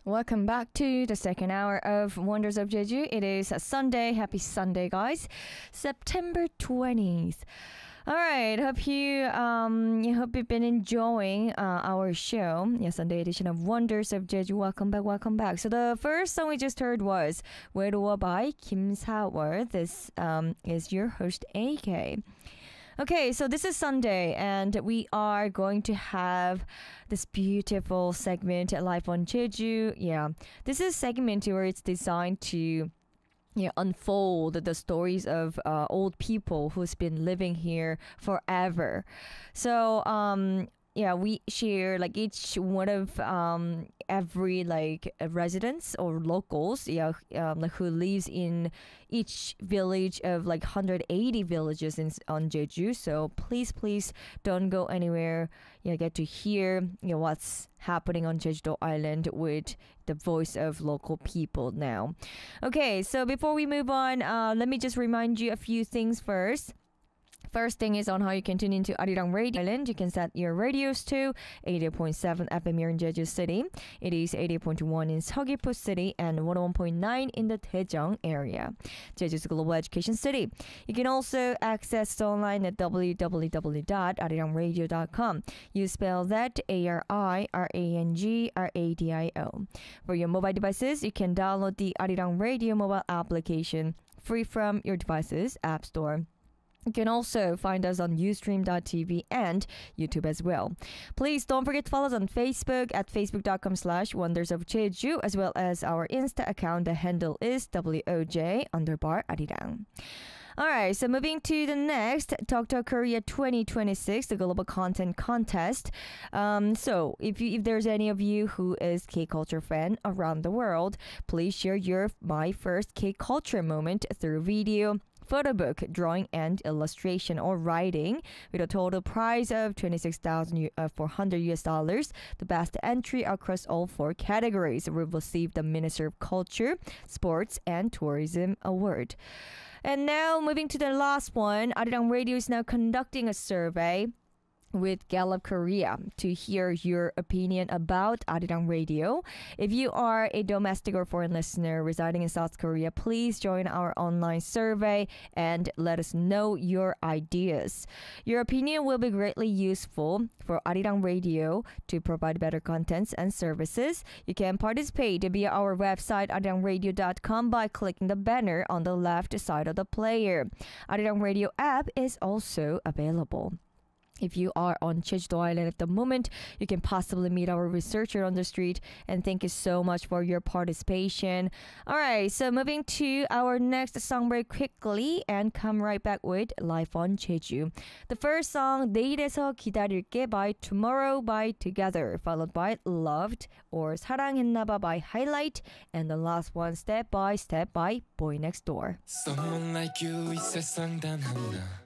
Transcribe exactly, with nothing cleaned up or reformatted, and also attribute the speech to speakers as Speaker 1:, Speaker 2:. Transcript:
Speaker 1: Welcome back to the second hour of Wonders of Jeju. It is a Sunday. Happy Sunday, guys. September twentieth. All right. Hope you um you hope you've been enjoying uh, our show. Yeah, Sunday edition of Wonders of Jeju. Welcome back. Welcome back. So the first song we just heard was 외로워 by Kim Sa-wol. This um is your host A K. Okay, so this is Sunday, and we are going to have this beautiful segment live on Jeju. Yeah, this is a segment where it's designed to yeah, unfold the stories of uh, old people who's been living here forever. So, um, yeah, we share like each one of um every like uh, residents or locals, yeah, um, like who lives in each village of like one hundred eighty villages in on Jeju. So please, please don't go anywhere. Yeah, get to hear you know what's happening on Jeju Island with the voice of local people now. Okay, so before we move on, uh, let me just remind you a few things first. First thing is on how you can tune into Arirang Radio Island. You can set your radios to eighty point seven F M here in Jeju City. It is eighty point one in Seogwipo City and one oh one point nine in the Daejeong area. Jeju's global education city. You can also access it online at w w w dot arirang radio dot com. You spell that A R I R A N G R A D I O. For your mobile devices, you can download the Arirang Radio mobile application free from your device's app store. You can also find us on ustream dot t v and YouTube as well. Please don't forget to follow us on Facebook at facebook.com slash wonders of Jeju, as well as our Insta account. The handle is W O J underbar Arirang. Alright, so moving to the next, Talk Talk Korea twenty twenty-six, the Global Content Contest. Um, so, if you, if there's any of you who is K-culture fan around the world, please share your My First K-culture moment through video, photo book, drawing, and illustration or writing with a total prize of twenty-six thousand four hundred U S dollars. The best entry across all four categories will receive the Minister of Culture, Sports, and Tourism Award. And now moving to the last one, Arirang Radio is now conducting a survey with Gallup Korea to hear your opinion about Arirang Radio. If you are a domestic or foreign listener residing in South Korea, please join our online survey and let us know your ideas. Your opinion will be greatly useful for Arirang Radio to provide better contents and services. You can participate via our website arirang radio dot com by clicking the banner on the left side of the player. Arirang Radio app is also available. If you are on Jeju Island at the moment, you can possibly meet our researcher on the street. And thank you so much for your participation. All right, so moving to our next song break quickly and come right back with Life on Jeju. The first song, 내일에서 기다릴게 by Tomorrow by Together, followed by Loved or 사랑했나봐 by Highlight, and the last one, Step by Step by Boy Next Door.
Speaker 2: Someone like you 이 세상 단 하나